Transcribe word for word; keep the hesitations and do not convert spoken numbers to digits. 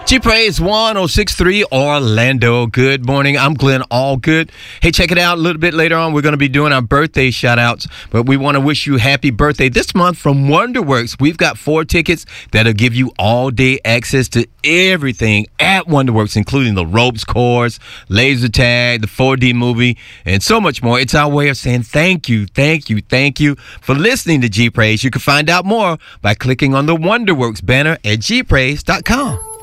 G Praise one oh six point three Orlando. Good morning. I'm Glenn Allgood. Hey, check it out. A little bit later on, we're going to be doing our birthday shout-outs, but we want to wish you happy birthday this month from WonderWorks. We've got four tickets that'll give you all-day access to everything at WonderWorks, including the ropes course, laser tag, the four D movie, and so much more. It's our way of saying thank you, thank you, thank you for listening to G Praise. You can find out more by clicking on the WonderWorks banner at G praise dot com.